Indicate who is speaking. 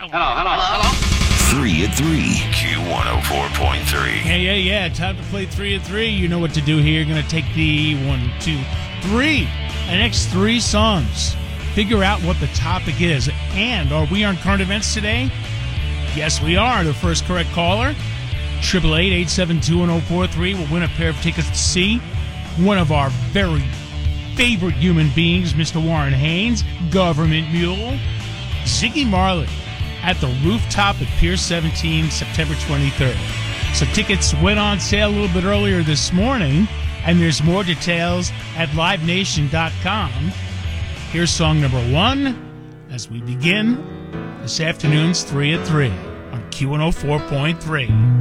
Speaker 1: Hello.
Speaker 2: 3 at 3. Q104.3.
Speaker 3: Yeah. Time to play 3 at 3. You know what to do here. You're going to take the 1, 2, 3. The next 3 songs. Figure out what the topic is. And are we on current events today? Yes, we are. The first correct caller, 888-872-1043, will win a pair of tickets to see one of our very favorite human beings, Mr. Warren Haynes, Government Mule, Ziggy Marley, at the Rooftop at Pier 17, September 23rd. So tickets went on sale a little bit earlier this morning, and there's more details at livenation.com. Here's song number 1 as we begin this afternoon's 3 at 3 on Q104.3.